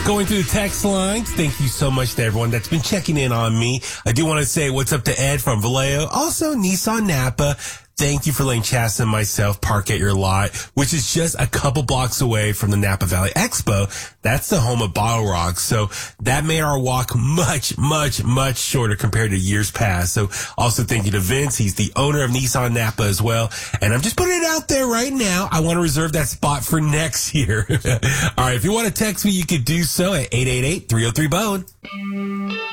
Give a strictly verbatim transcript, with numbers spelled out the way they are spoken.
going through the text lines. Thank you so much to everyone that's been checking in on me. I do want to say what's up to Ed from Vallejo. Also, Nissan Napa. Thank you for letting Chasta and myself park at your lot, which is just a couple blocks away from the Napa Valley Expo. That's the home of Bottle Rock. So that made our walk much, much, much shorter compared to years past. So also thank you to Vince. He's the owner of Nissan Napa as well. And I'm just putting it out there right now. I want to reserve that spot for next year. All right. If you want to text me, you could do so at eight eight eight, three oh three, bone.